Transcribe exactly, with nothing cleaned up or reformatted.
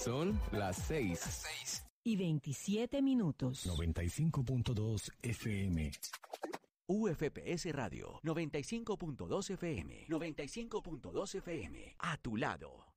Son las seis. Las seis. Y veintisiete minutos. noventa y cinco punto dos F M. U F P S Radio, noventa y cinco punto dos F M. noventa y cinco punto dos F M. A tu lado.